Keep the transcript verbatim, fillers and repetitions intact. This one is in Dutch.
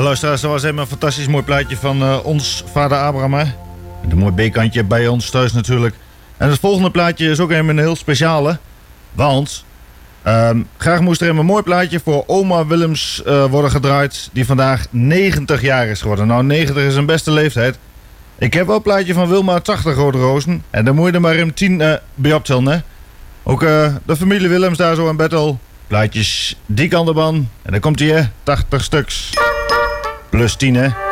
luisteraars, dat was even een fantastisch mooi plaatje van uh, ons vader Abraham. Hè? Met een mooi B-kantje bij ons thuis natuurlijk. En het volgende plaatje is ook even een heel speciale. Want um, graag moest er even een mooi plaatje voor oma Willems uh, worden gedraaid. Die vandaag negentig jaar is geworden. Nou, negentig is een beste leeftijd. Ik heb wel een plaatje van Wilma tachtig rode rozen. En daar moet je er maar in tien uh, bij optellen. Hè? Ook uh, de familie Willems daar zo in battle. Plaatjes die kant op aan. En dan komt hij, hè, tachtig stuks. Plus tien, hè.